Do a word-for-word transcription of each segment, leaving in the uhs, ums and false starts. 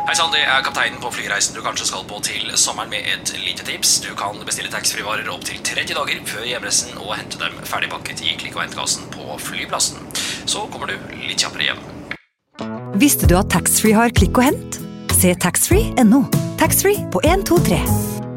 Hei sann, det er kapteinen på flyreisen du kanskje skal på til sommeren med et lite tips. Du kan bestille taxfree-varer opp til tretti dager før hjemreisen og hente dem ferdigpakket i klikk- og hentkassen på flyplassen. Så kommer du litt kjappere hjem. Visste du at taxfree har klikk og hent? Se taxfree punktum no. Taxfree på en to tre.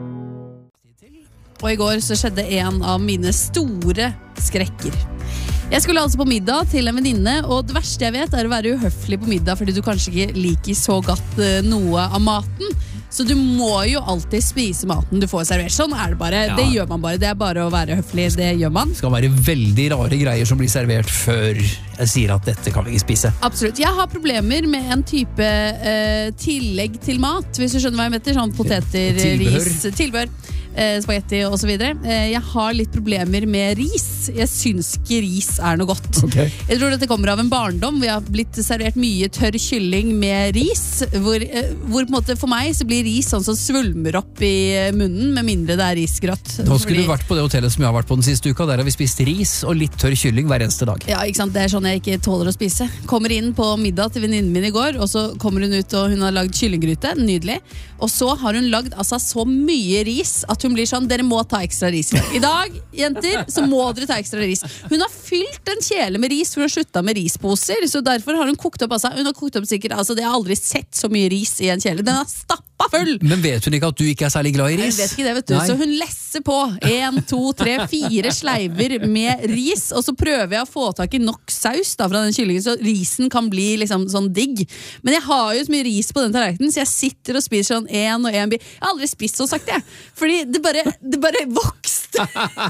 Og i går så skjedde en av mine store skrekker. Jeg skulle altså på middag til en venninne, og det verste jeg vet er å være uhøflig på middag fordi du kanskje ikke liker så godt noe av maten. Så du må jo alltid spise maten du får servert. Sånn er det bare. Ja. Det gjør man bare. Det er bare å være høflig. Det gjør man. Det skal være veldig rare greier som blir servert før jeg sier at dette kan vi ikke spise. Absolutt. Jeg har problemer med en type eh, tillegg til mat, hvis du skjønner hva jeg mener. Sånn poteter, tilbehør. ris, tilbehør. Eh, spagetti og så videre. Eh, jeg har litt problemer med ris. Jeg syns ikke ris er noe godt. Okay. Jeg tror dette kommer av en barndom hvor jeg har blitt servert mye tørr kylling med ris, hvor, eh, hvor på en måte for meg så blir ris sånn som svulmer opp i munnen, med mindre det er risgrøtt. Nå skulle Fordi... du vært på det hotellet som jeg har vært på den siste uka. Der har vi spist ris og litt tørr kylling hver eneste dag. Ja, ikke sant? Det er sånn jeg ikke tåler å spise. Kommer inn på middag til venninnen min i går, og så kommer hun ut og hun har lagd kyllinggryte, nydelig. Og så har hun lagd altså så mye ris at hun blir sånn, dere må ta ekstra ris. I dag, jenter, så må dere ta ekstra ris. Hun har fylt en kjele med ris for å slutte med risposer, så derfor har hun kokt opp, altså, hun har kokt opp sikkert, altså det har aldri sett så mye ris i en kjele. Den har stappa full! Men vet hun ikke at du ikke er særlig glad i ris? Jeg vet ikke det, vet du. Nei. Så hun lesser på en, to, tre, fire sleiver med ris, og så prøver jeg å få tak i nok saus da, fra den kyllingen, så risen kan bli liksom sånn digg. Men jeg har jo så mye ris på den tallerkenen, så jeg sitter og spiser sånn en og en bit. Jeg har aldri spist så sagt, jeg. Fordi det bare, det bare vokste.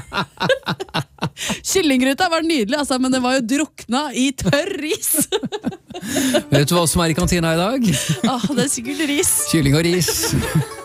Kyllinggryta var nydelig, altså, men det var jo drukna i tørr ris. Vet du hva som er i kantina i dag? Åh, det er sikkert ris. Kylling og ris.